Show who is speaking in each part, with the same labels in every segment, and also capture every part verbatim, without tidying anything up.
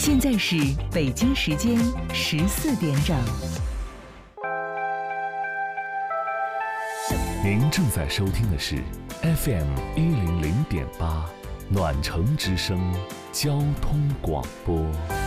Speaker 1: 现在是北京时间十四点整。
Speaker 2: 您正在收听的是 F M 一零零点八暖城之声交通广播。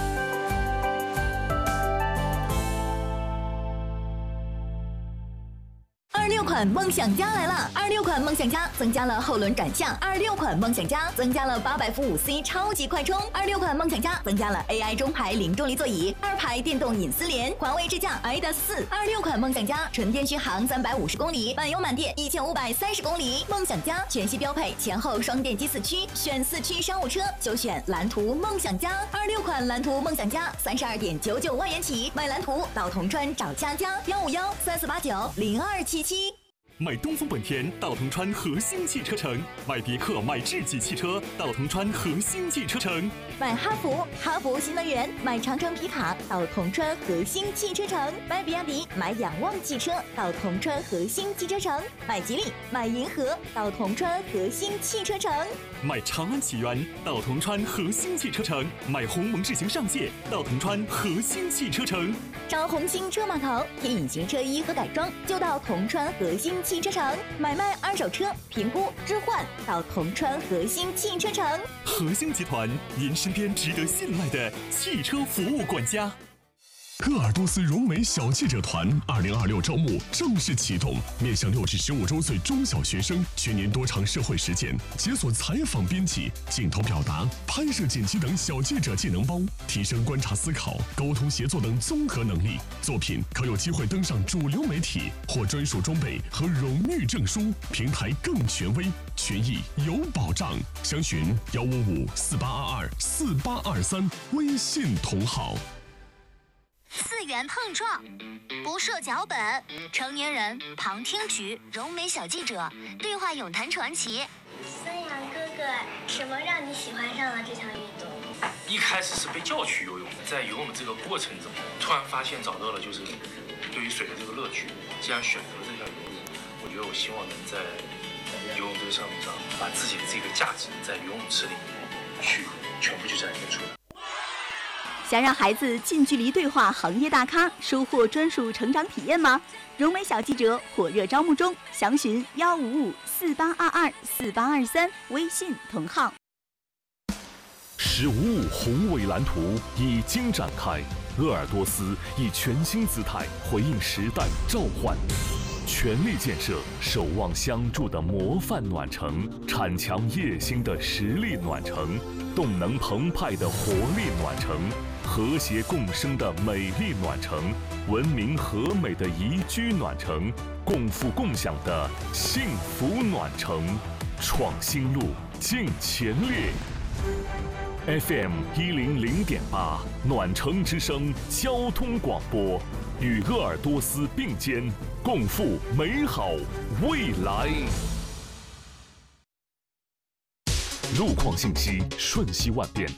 Speaker 3: 二六款梦想家来了！二六款梦想家增加了后轮转向，二六款梦想家增加了八百伏五 C 超级快充，二六款梦想家增加了 A I 中排零重力座椅，二排电动隐私联，环卫智驾 I D A S 四。二六款梦想家纯电续航三百五十公里，满油满电一千五百三十公里。梦想家全系标配前后双电机四驱，选四驱商务车就选蓝图梦想家。二六款蓝图梦想家三十二点九九万元起，买蓝图到铜川找佳佳幺五幺三四八九零二七七。
Speaker 4: 买东风本田到铜川核心汽车城，买别克买智己汽车到铜川核心汽车城，
Speaker 3: 买哈弗哈弗新能源，买长城皮卡到铜川核心汽车城，买比亚迪买仰望汽车到铜川核心汽车城，买吉利买银河到铜川核心汽车城，
Speaker 4: 买长安启源到铜川核心汽车城，买鸿蒙智行上界到铜川核心汽车城，
Speaker 3: 找红星车码头贴隐形车衣和改装就到铜川核心汽车城，买卖二手车评估置换到铜川核心汽车城。
Speaker 4: 核心集团，您身边值得信赖的汽车服务管家。
Speaker 5: 鄂尔多斯融美小记者团二零二六招募正式启动，面向六至十五周岁中小学生，全年多场社会实践，解锁采访编辑、镜头表达、拍摄剪辑等小记者技能包，提升观察思考、沟通协作等综合能力。作品可有机会登上主流媒体，获专属装备和荣誉证书，平台更权威，权益有保障。详询幺五五四八二二四八二三，微信同号。
Speaker 6: 四元碰撞，不设脚本，成年人旁听局，融美小记者对话咏谈传奇。
Speaker 7: 孙杨哥哥，什么让你喜欢上了这项运动？
Speaker 8: 一开始是被叫去游泳的，在游泳这个过程中，突然发现找到了就是对于水的这个乐趣。既然选择了这项游泳，我觉得我希望能在游泳这个项目上，把自己的这个价值在游泳池里面去全部去展现出来。
Speaker 9: 想让孩子近距离对话行业大咖，收获专属成长体验吗？融美小记者火热招募中，详询幺五五四八二二四八二三，微信同号。
Speaker 2: 十五五宏伟蓝图已经展开，鄂尔多斯以全新姿态回应时代召唤，全力建设守望相助的模范暖城，铲强夜星的实力暖城，动能澎湃的活力暖城，和谐共生的美丽暖城，文明和美的宜居暖城，共富共享的幸福暖城，创新路，进前列。F M 一零零点八暖城之声交通广播，与鄂尔多斯并肩，共赴美好未来。路况信息瞬息万变，